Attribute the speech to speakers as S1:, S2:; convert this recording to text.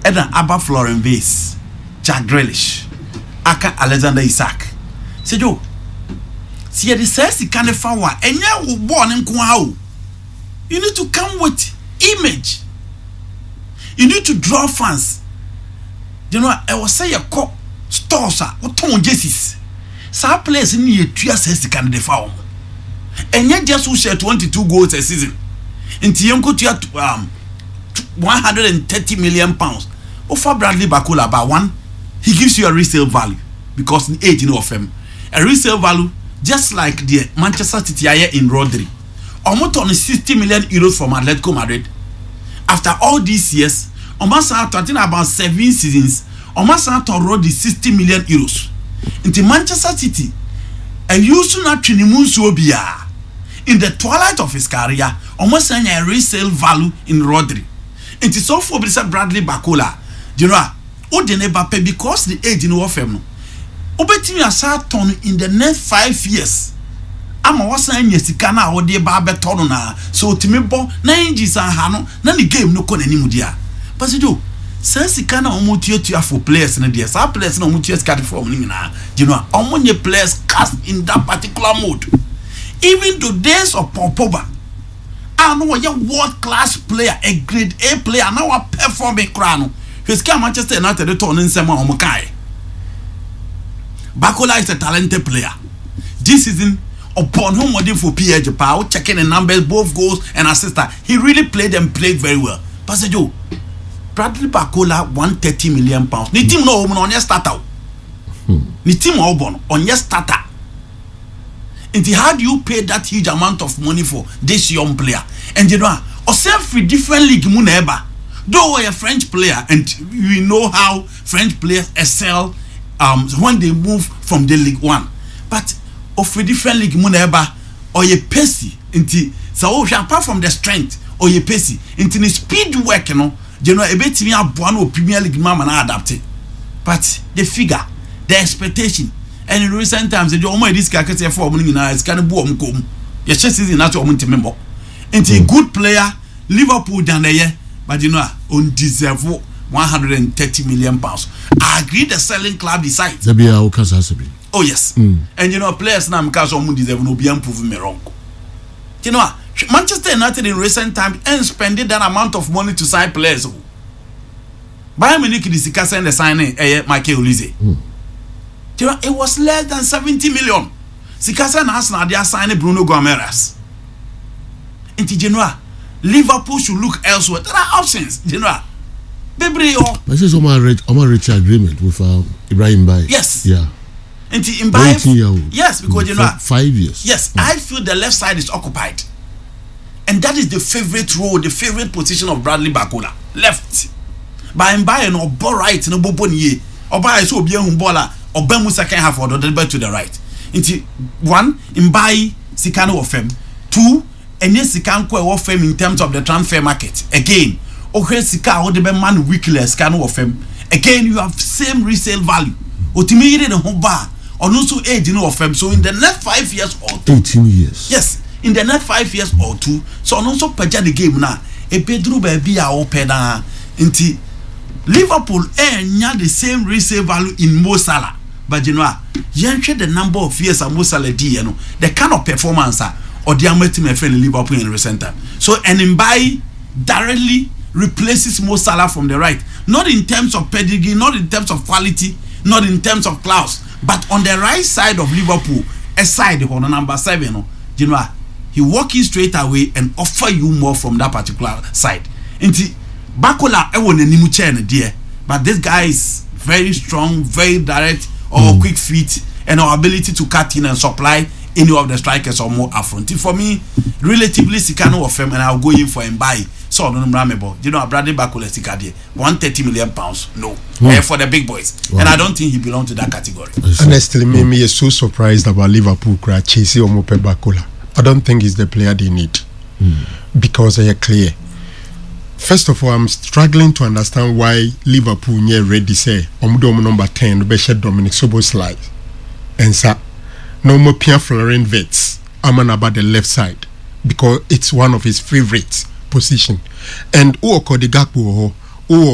S1: Eda Abba Florent Vase, Jack Grealish, Aka Alexander Isak. Say Joe, see the says he can't find one, and you born in Kwao. You need to come with image. You need to draw fans. You know, I was say a cop stores or ton jerseys. Some players in your 2 years says he can't defend. And yet just who share 22 goals a season. Into Yonko to 130 million pounds. Offer Bradley Bakula about one, he gives you a resale value because in age of him. A resale value just like the Manchester City in Rodri. Almost on 60 million euros from Atletico Madrid. After all these years, almost talking about 7 seasons, almost already 60 million euros. Into Manchester City, and used to not Obia. In the twilight of his career, almost a resale value in Rodri. Into so for Bradley Bakula, you know, Odenebape because the age in Wofem. Obetimi asaton in the next 5 years. Ama wasan yesikana ode ba betono na so timebo na injisa hano na the game no ko nanimu dia. But do sense kana omotuatua for players na dia. Sa players na omotua scat from ni na. You know, omonye players cast in that particular mode. Even to days of Pogba. I know a world class player, a grade A player, now a performing crown. His come Manchester United returning Sema Omokai. Bakula is a talented player. This season, upon whom waiting for PSG power, checking the numbers, both goals and assists, he really played very well. Pastor Joe, Bradley Bakula 130 million pounds. Ni team no on your starter. Ni team on your starter. And how do you pay that huge amount of money for this young player? And you know, yourself with different league muneba. Though we're a French player, and we know how French players excel when they move from the League One. But of a different league muneba or ye pacey into so apart from the strength or ye pacey into the speed work, you know, a bit me up one Premier League mama and adapt it. But the figure, the expectation. And in recent times, the Omo this character for money now is kind of boom come. Your chest is not your member. And a good player, Liverpool down there, but you know, on deserve 130 million pounds. I agree the selling club decides. Oh yes. And you know, players now because someone deserve no be proving me wrong. You know, Manchester United in recent times and spending that amount of money to sign players. Bayern Munich is the signing Michael Olise. You know, it was less than 70 million. Sikasa and Arsenal they are signing Bruno Gomes. Into Genoa, Liverpool should look elsewhere. There are options, Genoa. But
S2: this is reach agreement with Ibrahim Baye.
S1: Yes.
S2: Yeah.
S1: Into Mbaye. Yes, because you know
S2: 5 years.
S1: Yes, I feel the left side is occupied, and that is the favorite role, the favorite position of Bradley Bakula. Left. By Mbaye no ball right no boboniye. Oba is obi ehunbola. Obemu second half or the deliver to the right. Into 1, Mbaye Sikano of him. 2, and yes, Sikanko of him in terms of the transfer market. Again, okay, Sika or the man weekly Scano of him. Again, you have same resale value. Ultimately, the whole bar or also age of him. So in the next 5 years or 2,
S2: 18 years.
S1: Yes, in the next 5 years or 2. So also paja the game now. A Pedro baby a open into Liverpool and the same resale value in Mo Salah. But you know, the number of years Mo Salah did, you know, the kind of performance or the amount of friend in Liverpool in recent time. So and Mbaye directly replaces Mo Salah from the right, not in terms of pedigree, not in terms of quality, not in terms of class, but on the right side of Liverpool, aside on the number 7, you know, he walk in straight away and offer you more from that particular side. Inti Bakula won a new chair dear, but this guy is very strong, very direct, or quick feet, and our ability to cut in and supply any of the strikers or more affronting. For me, relatively Sikano of him, and I'll go in for Mbaye. So no memorable. You know, Bradley Bakula Sikadi, 130 million pounds. No, for the big boys, and I don't think he belongs to that category.
S3: Honestly, me is so surprised about Liverpool chasing Omope Bakula. I don't think he's the player they need because they are clear. First of all, I'm struggling to understand why Liverpool near ready say Omudom number 10 Beshe Dominic Soboslai and sa no more Pierre Florent Vets Aman about the left side because it's one of his favorite position and Uoko de Gakpo